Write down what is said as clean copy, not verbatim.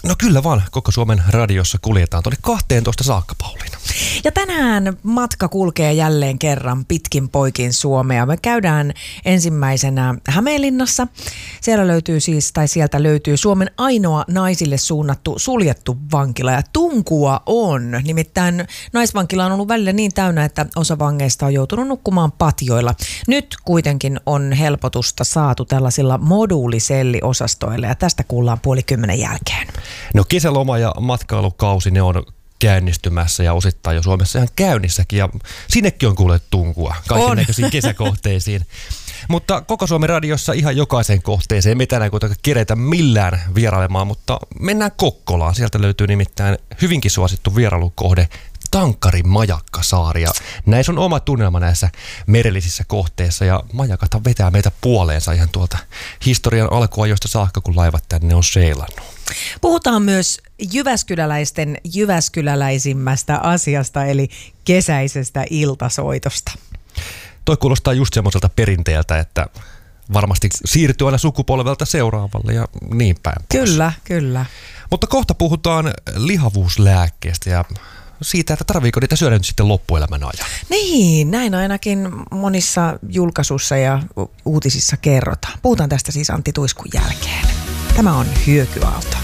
No kyllä vaan, koko Suomen radiossa kuljetaan tuonne 12 saakka, Pauliina. Ja tänään matka kulkee jälleen kerran pitkin poikin Suomea. Me käydään ensimmäisenä Hämeenlinnassa. Sieltä löytyy Suomen ainoa naisille suunnattu suljettu vankila ja tunkua on. Nimittäin naisvankila on ollut välillä niin täynnä, että osa vangeista on joutunut nukkumaan patjoilla. Nyt kuitenkin on helpotusta saatu tällaisilla moduuliselliosastoilla ja tästä kuullaan 9:30 jälkeen. No kesäloma ja matkailukausi, ne on käynnistymässä ja osittain jo Suomessa ihan käynnissäkin ja sinnekin on kuullut tunkua kaikennäköisiin kesäkohteisiin. Mutta koko Suomen radiossa ihan jokaiseen kohteeseen me tänään kuitenkaan keretä millään vierailemaan, mutta mennään Kokkolaan. Sieltä löytyy nimittäin hyvinkin suosittu vierailukohde Tankkarin majakkasaari ja näissä on oma tunnelma näissä merellisissä kohteissa ja majakathan vetää meitä puoleensa ihan tuolta historian alkuajoista saakka, kun laivat tänne on seilannut. Puhutaan myös jyväskyläläisten jyväskyläläisimmästä asiasta eli kesäisestä iltasoitosta. Toi kuulostaa just semmoiselta perinteeltä, että varmasti siirtyy aina sukupolvelta seuraavalle ja niin päin pois. Kyllä. Mutta kohta puhutaan lihavuuslääkkeestä ja siitä, että tarviiko niitä syödä nyt sitten loppuelämän ajan. Niin, näin ainakin monissa julkaisuissa ja uutisissa kerrotaan. Puhutaan tästä siis Antti Tuiskun jälkeen. Tämä on Hyökyaalto.